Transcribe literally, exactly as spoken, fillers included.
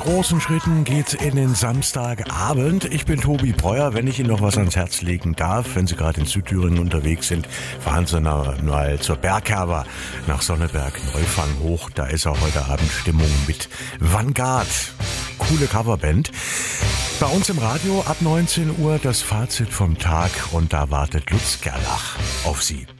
großen Schritten geht's in den Samstagabend. Ich bin Tobi Breuer. Wenn ich Ihnen noch was ans Herz legen darf, wenn Sie gerade in Südthüringen unterwegs sind, fahren Sie mal zur Bergherber nach Sonneberg-Neufang hoch. Da ist auch heute Abend Stimmung mit Vanguard. Coole Coverband. Bei uns im Radio ab neunzehn Uhr das Fazit vom Tag und da wartet Lutz Gerlach auf Sie.